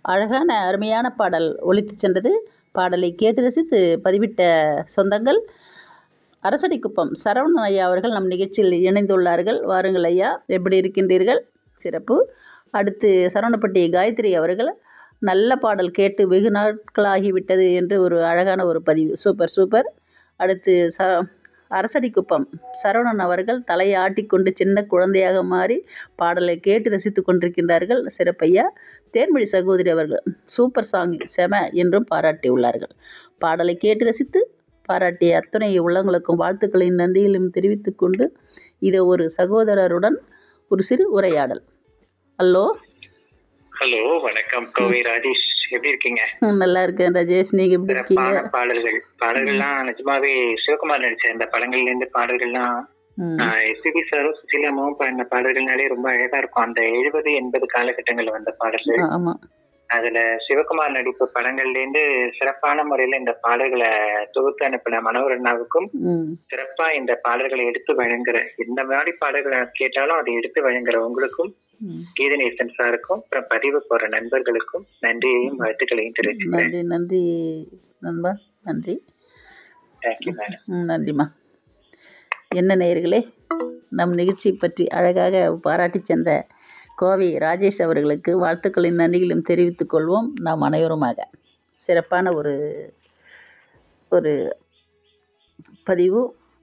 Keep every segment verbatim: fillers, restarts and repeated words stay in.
அழகான அருமையான பாடல் ஒலித்து சென்றது. பாடலை கேட்டு ரசித்து பதிவிட்ட சொந்தங்கள் அரசடிக்குப்பம் சரவணன் ஐயா அவர்கள் நம் நிகழ்ச்சியில் இணைந்துள்ளார்கள். வாருங்கள் ஐயா, எப்படி இருக்கின்றீர்கள்? சிறப்பு. அடுத்து சரவணப்பட்டி காயத்ரி அவர்கள் நல்ல பாடல் கேட்டு வெகு நாட்களாகிவிட்டது என்று ஒரு அழகான ஒரு பதிவு. Super super. அடுத்து ச அரசடிக்குப்பம் சரவணன் அவர்கள் தலையை ஆட்டிக்கொண்டு சின்ன குழந்தையாக மாறி பாடலை கேட்டு ரசித்து கொண்டிருக்கின்றார்கள். சிறப்பையா. தேன்மொழி சகோதரி அவர்கள் சூப்பர் சாங் செம என்றும் பாராட்டியுள்ளார்கள். பாடலை கேட்டு ரசித்து பாராட்டிய அத்துணை உள்ளங்களுக்கும் வாழ்த்துக்களையும் நன்றியிலும் தெரிவித்து கொண்டு இதை ஒரு சகோதரருடன் ஒரு சிறு உரையாடல். ஹலோ ஹலோ வணக்கம் கோவை ராஜேஷ், எப்படி இருக்கீங்க? நல்லா இருக்கேன் ராஜேஷ், நீங்க எப்படி இருக்கீங்க? பாடல்கள் பாடல்கள்லாம் நிஜமாவே சிவகுமார் நடிச்ச இந்த படங்கள்ல இருந்து பாடல்கள்லாம் எஸ்பிபி சாரும் சுசீலாமாவும் பாடின பாடல்கள்னாலே ரொம்ப அழகா இருக்கும். அந்த எழுபது எண்பது காலகட்டங்கள்ல வந்த பாடல்கள். ஆமா, அதுல சிவகுமார் நடிப்பு படங்கள்ல இருந்து சிறப்பான முறையில இந்த பாடல்களை தொகுத்து அனுப்பின மனோரண்ணாவுக்கும் சிறப்பா இந்த பாடல்களை எடுத்து வழங்குற இந்த மாதிரி பாடல்களை கேட்டாலும் அதை எடுத்து வழங்குற உங்களுக்கும் கீதநேசன் சாருக்கும் அப்புறம் பதிவு போற நண்பர்களுக்கும் நன்றியையும் வாழ்த்துக்களையும் தெரிவிச்சுக்கிறேன். நன்றி நன்றி நண்பா, நன்றி. Thank you madam. நன்றிம்மா. என்ன நேயர்களே, நம் நிகழ்ச்சி பற்றி அழகாக பாராட்டி சென்ற கோவை ராஜேஷ் அவர்களுக்கு வாழ்த்துக்களின் நன்றிகளும் தெரிவித்துக் கொள்வோம். நாம் அனைவருமாக சிறப்பான ஒரு ஒரு பதிவு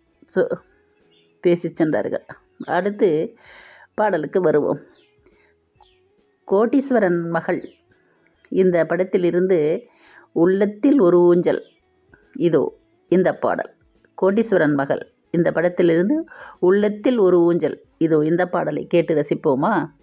பேசி சென்றார்கள். அடுத்து பாடலுக்கு வருவோம். கோட்டீஸ்வரன் மகள் இந்த படத்திலிருந்து உள்ளத்தில் ஒரு ஊஞ்சல். இதோ இந்த பாடல். கோட்டீஸ்வரன் மகள் இந்த படத்திலிருந்து உள்ளத்தில் ஒரு ஊஞ்சல். இதோ இந்த பாடலை கேட்டு ரசிப்போமா?